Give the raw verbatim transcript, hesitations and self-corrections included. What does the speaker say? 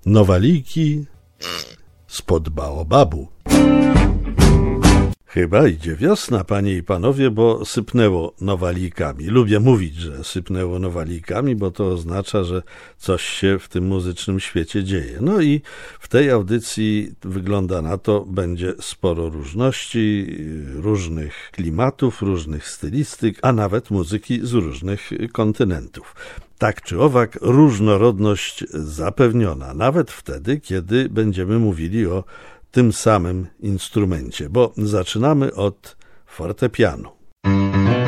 Nowaliki spod baobabu. Chyba idzie wiosna, panie i panowie, bo sypnęło nowalikami. Lubię mówić, że sypnęło nowalikami, bo to oznacza, że coś się w tym muzycznym świecie dzieje. No i w tej audycji wygląda na to, będzie sporo różności, różnych klimatów, różnych stylistyk, a nawet muzyki z różnych kontynentów. Tak czy owak, różnorodność zapewniona, nawet wtedy, kiedy będziemy mówili o tym samym instrumencie, bo zaczynamy od fortepianu.